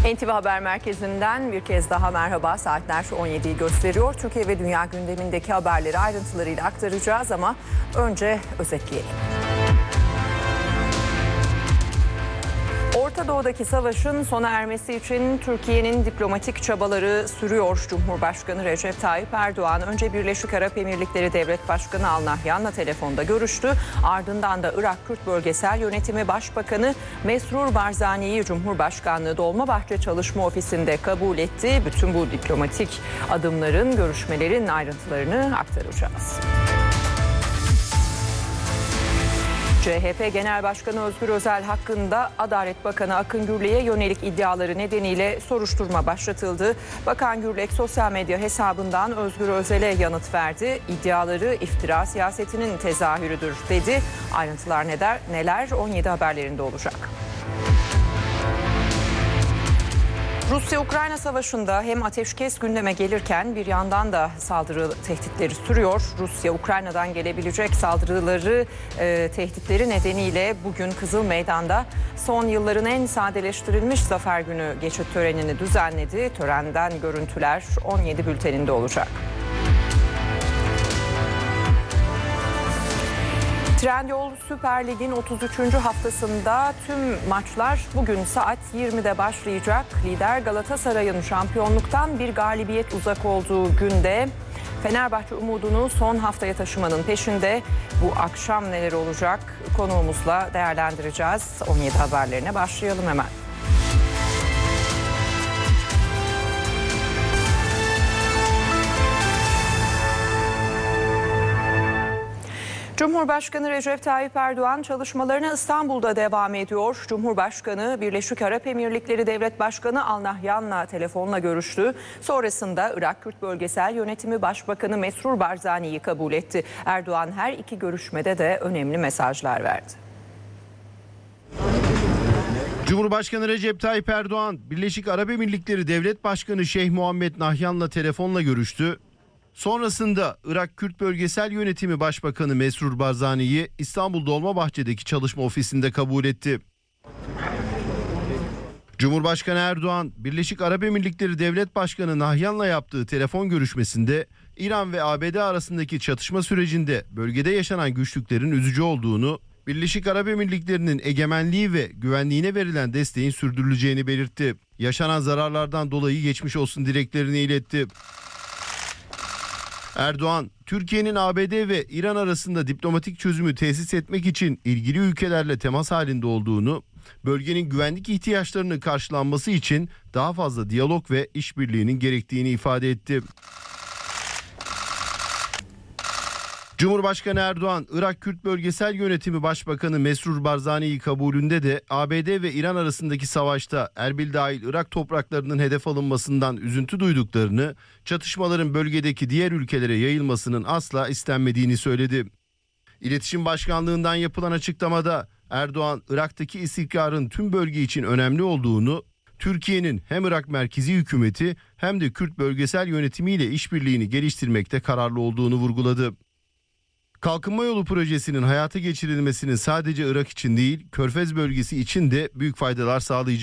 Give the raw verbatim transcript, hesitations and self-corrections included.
N T V Haber Merkezi'nden bir kez daha merhaba. Saatler on yediyi gösteriyor. Türkiye ve dünya gündemindeki haberleri ayrıntılarıyla aktaracağız ama önce özetleyelim. Orta Doğu'daki savaşın sona ermesi için Türkiye'nin diplomatik çabaları sürüyor. Cumhurbaşkanı Recep Tayyip Erdoğan önce Birleşik Arap Emirlikleri Devlet Başkanı Al Nahyan'la telefonda görüştü. Ardından da Irak Kürt Bölgesel Yönetimi Başbakanı Mesrur Barzani'yi Cumhurbaşkanlığı Dolmabahçe Çalışma Ofisi'nde kabul etti. Bütün bu diplomatik adımların, görüşmelerin ayrıntılarını aktaracağız. C H P Genel Başkanı Özgür Özel hakkında Adalet Bakanı Akın Gürlek'e yönelik iddiaları nedeniyle soruşturma başlatıldı. Bakan Gürlek sosyal medya hesabından Özgür Özel'e yanıt verdi. İddiaları iftira siyasetinin tezahürüdür dedi. Ayrıntılar neler, neler on yedi haberlerinde olacak. Rusya-Ukrayna savaşında hem ateşkes gündeme gelirken bir yandan da saldırı tehditleri sürüyor. Rusya, Ukrayna'dan gelebilecek saldırıları, e, tehditleri nedeniyle bugün Kızıl Meydan'da son yılların en sadeleştirilmiş Zafer Günü geçit törenini düzenledi. Törenden görüntüler on yedi bülteninde olacak. Trendyol Süper Lig'in otuz üçüncü haftasında tüm maçlar bugün saat yirmide başlayacak. Lider Galatasaray'ın şampiyonluktan bir galibiyet uzak olduğu günde Fenerbahçe umudunu son haftaya taşımanın peşinde. Bu akşam neler olacak konuğumuzla değerlendireceğiz. on yedi haberlerine başlayalım hemen. Cumhurbaşkanı Recep Tayyip Erdoğan çalışmalarına İstanbul'da devam ediyor. Cumhurbaşkanı Birleşik Arap Emirlikleri Devlet Başkanı Al Nahyan'la telefonla görüştü. Sonrasında Irak Kürt Bölgesel Yönetimi Başbakanı Mesrur Barzani'yi kabul etti. Erdoğan her iki görüşmede de önemli mesajlar verdi. Cumhurbaşkanı Recep Tayyip Erdoğan, Birleşik Arap Emirlikleri Devlet Başkanı Şeyh Muhammed Nahyan'la telefonla görüştü. Sonrasında Irak Kürt Bölgesel Yönetimi Başbakanı Mesrur Barzani'yi İstanbul Dolmabahçe'deki çalışma ofisinde kabul etti. Cumhurbaşkanı Erdoğan, Birleşik Arap Emirlikleri Devlet Başkanı Nahyan'la yaptığı telefon görüşmesinde İran ve A B D arasındaki çatışma sürecinde bölgede yaşanan güçlüklerin üzücü olduğunu, Birleşik Arap Emirlikleri'nin egemenliği ve güvenliğine verilen desteğin sürdürüleceğini belirtti. Yaşanan zararlardan dolayı geçmiş olsun dileklerini iletti. Erdoğan, Türkiye'nin A B D ve İran arasında diplomatik çözümü tesis etmek için ilgili ülkelerle temas halinde olduğunu, bölgenin güvenlik ihtiyaçlarının karşılanması için daha fazla diyalog ve işbirliğinin gerektiğini ifade etti. Cumhurbaşkanı Erdoğan, Irak Kürt Bölgesel Yönetimi Başbakanı Mesrur Barzani'yi kabulünde de A B D ve İran arasındaki savaşta Erbil dahil Irak topraklarının hedef alınmasından üzüntü duyduklarını, çatışmaların bölgedeki diğer ülkelere yayılmasının asla istenmediğini söyledi. İletişim Başkanlığı'ndan yapılan açıklamada Erdoğan, Irak'taki istikrarın tüm bölge için önemli olduğunu, Türkiye'nin hem Irak merkezi hükümeti hem de Kürt bölgesel yönetimiyle işbirliğini geliştirmekte kararlı olduğunu vurguladı. Kalkınma Yolu projesinin hayata geçirilmesinin sadece Irak için değil, Körfez bölgesi için de büyük faydalar sağlayacak.